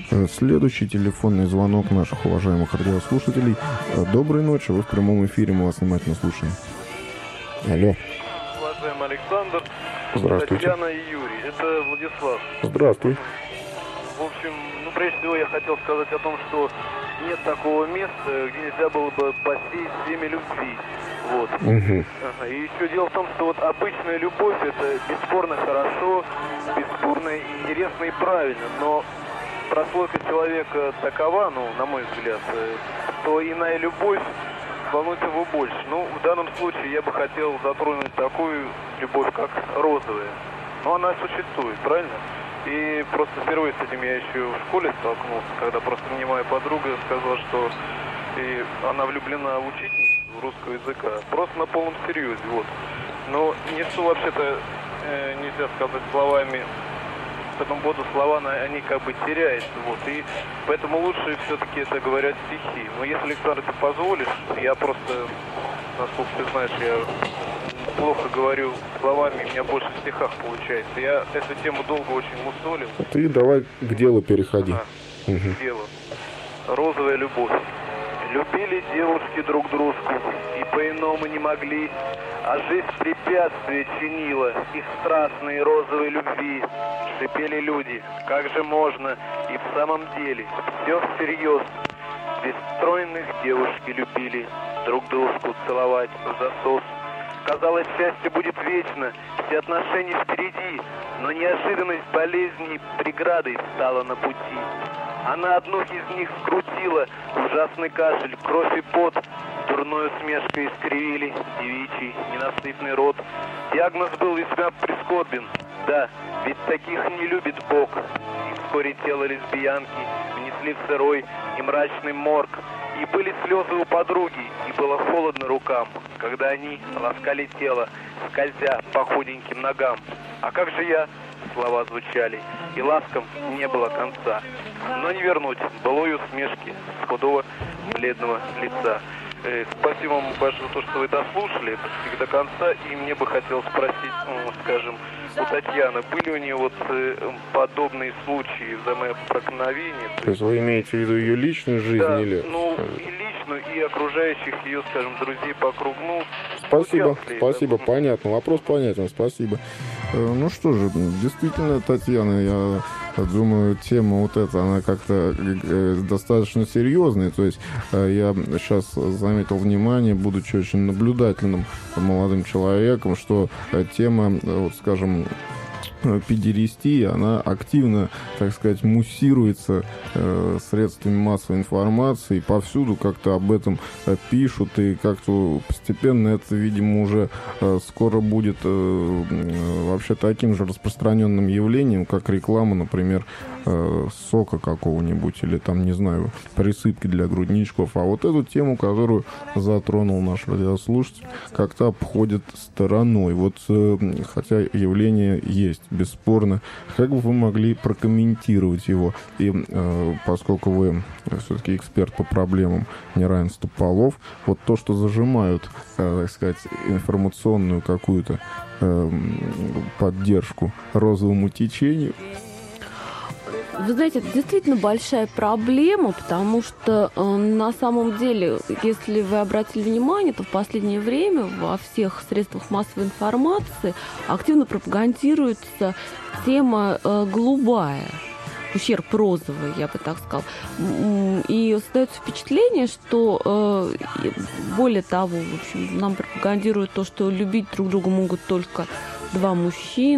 Следующий телефонный звонок наших уважаемых радиослушателей. Доброй ночи, вы в прямом эфире, мы вас внимательно слушаем. Алло. Уважаемый Александр, Здравствуйте. Татьяна и Юрий, это Владислав. Здравствуй. В общем, прежде всего я хотел сказать о том, что нет такого места, где нельзя было бы посеять семя любви. Вот. Угу. Ага. И еще дело в том, что вот обычная любовь — это бесспорно хорошо, бесспорно интересно и правильно, но прослойка человека такова, на мой взгляд, что иная любовь волнует его больше. В данном случае я бы хотел затронуть такую любовь, как розовая. Но она существует, правильно? И просто впервые с этим я еще в школе столкнулся, когда просто мне моя подруга сказала, что она влюблена в учительницу русского языка. Просто на полном серьезе, вот. Но ничто вообще-то нельзя сказать словами. По этому поводу слова, они как бы теряются, вот. И поэтому лучше все-таки это говорят стихи. Но если, Александр, ты позволишь, я просто, насколько ты знаешь, я плохо говорю словами, у меня больше в стихах получается. Я эту тему долго очень мусолил. Ты давай к делу переходи. К делу. Розовая любовь. Любили девушки друг дружку и по-иному не могли, а жизнь препятствия чинила их страстной розовой любви. Шипели люди, как же можно, и в самом деле все всерьез. Две стройных девушки любили друг дружку целовать в засос. Казалось, счастье будет вечно, все отношения впереди, но неожиданность болезней преградой стала на пути. Она одну из них скрутила, ужасный кашель, кровь и пот, дурной усмешкой искривили девичий ненасытный рот. Диагноз был весьма прискорбен, да, ведь таких не любит Бог. И вскоре тело лесбиянки внесли в сырой и мрачный морг. И были слезы у подруги, и было холодно рукам, когда они ласкали тело, скользя по худеньким ногам. А как же я? Слова звучали, и ласкам не было конца. Но не вернуть былой усмешки с худого бледного лица. Спасибо вам большое за то, что вы дослушали до конца. И мне бы хотелось спросить, скажем, у Татьяны, были у нее вот подобные случаи взаимопроникновения? То есть вы имеете в виду ее личную жизнь? Да, или... и личную, и окружающих ее, скажем, друзей по кругу. Спасибо, понятно. Вопрос понятен, спасибо. Ну что же, действительно, Татьяна, я думаю, тема вот эта, она как-то достаточно серьезная. То есть я сейчас заметил внимание, будучи очень наблюдательным молодым человеком, что тема, вот скажем, педерастии, она активно, так сказать, муссируется средствами массовой информации, повсюду как-то об этом пишут, и как-то постепенно это, видимо, уже скоро будет вообще таким же распространенным явлением, как реклама, например, сока какого-нибудь, или там, не знаю, присыпки для грудничков. А вот эту тему, которую затронул наш радиослушатель, как-то обходит стороной. Вот хотя явление есть, бесспорно. Как бы вы могли прокомментировать его? И поскольку вы все-таки эксперт по проблемам неравенства полов, вот то, что зажимают, так сказать, информационную какую-то поддержку розовому течению. Вы знаете, это действительно большая проблема, потому что на самом деле, если вы обратили внимание, то в последнее время во всех средствах массовой информации активно пропагандируется тема голубая, ущерб розовый, я бы так сказала. И создается впечатление, что, более того, в общем, нам пропагандируют то, что любить друг друга могут только два мужчины.